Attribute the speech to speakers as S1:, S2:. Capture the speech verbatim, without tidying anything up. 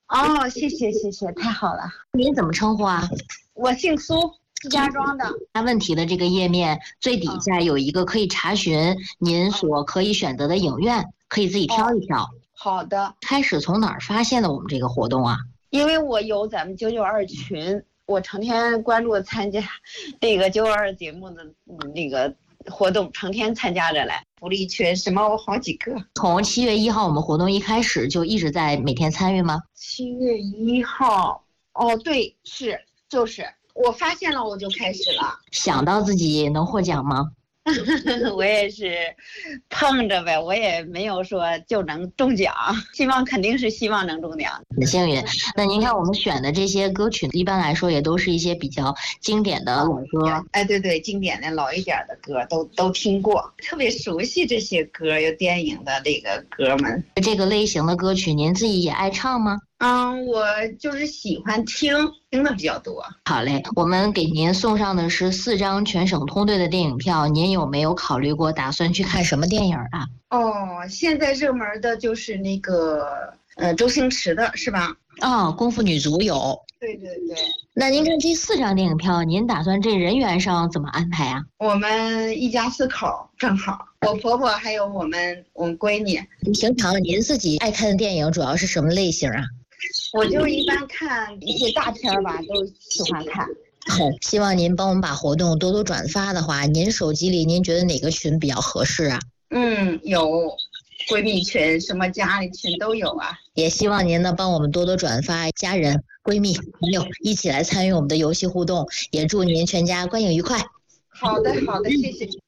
S1: 哦，谢谢谢谢，太好了。
S2: 您怎么称呼啊？
S1: 我姓苏，石家庄的。
S2: 答问题的这个页面最底下有一个可以查询您所可以选择的影院，可以自己挑一挑。
S1: 好的。
S2: 开始从哪儿发现的我们这个活动啊？
S1: 因为我有咱们九九二群，我成天关注参加这个九九二节目的那个活动，成天参加着来。福利群什么我好几个。
S2: 从七月一号我们活动一开始就一直在每天参与吗？
S1: 七月一号，哦对，是就是我发现了我就开始了。
S2: 想到自己能获奖吗？
S1: 我也是碰着呗，我也没有说就能中奖，希望肯定是希望能中奖。
S2: 很幸运。那您看我们选的这些歌曲，一般来说也都是一些比较经典的老歌。
S1: 哎，对对，经典的老一点的歌都都听过，特别熟悉这些歌，有电影的这个歌们。
S2: 这个类型的歌曲，您自己也爱唱吗？
S1: 嗯，我就是喜欢听，听的比较多。
S2: 好嘞，我们给您送上的是四张全省通兑的电影票，您有没有考虑过打算去看什么电影啊？
S1: 哦，现在热门的就是那个呃周星驰的是吧？
S2: 哦，功夫女足有。
S1: 对对对。
S2: 那您看这四张电影票，您打算这人员上怎么安排啊？
S1: 我们一家四口正好，我婆婆还有我们我们闺女。
S2: 平常您自己爱看的电影主要是什么类型啊？
S1: 我就一般看一些大片吧，都喜欢看。
S2: 好，希望您帮我们把活动多多转发的话，您手机里您觉得哪个群比较合适啊？
S1: 嗯，有闺蜜群，什么家里群都有啊。
S2: 也希望您呢帮我们多多转发，家人、闺蜜、朋友一起来参与我们的游戏互动，也祝您全家观影愉快。
S1: 好的，好的，谢谢。